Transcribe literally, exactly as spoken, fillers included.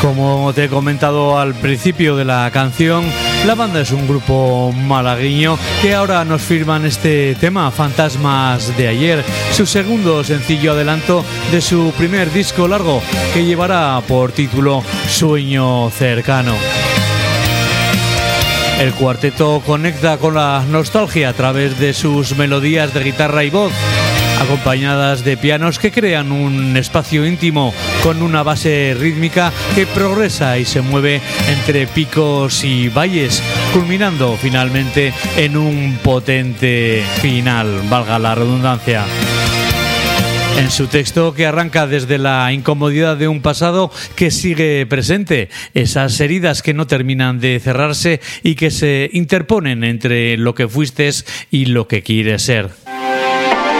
Como te he comentado al principio de la canción, la banda es un grupo malagueño que ahora nos firman este tema, Fantasmas de Ayer, su segundo sencillo adelanto de su primer disco largo que llevará por título Sueño Cercano. El cuarteto conecta con la nostalgia a través de sus melodías de guitarra y voz, acompañadas de pianos que crean un espacio íntimo con una base rítmica que progresa y se mueve entre picos y valles, culminando finalmente en un potente final, valga la redundancia. En su texto, que arranca desde la incomodidad de un pasado que sigue presente, esas heridas que no terminan de cerrarse y que se interponen entre lo que fuiste y lo que quieres ser.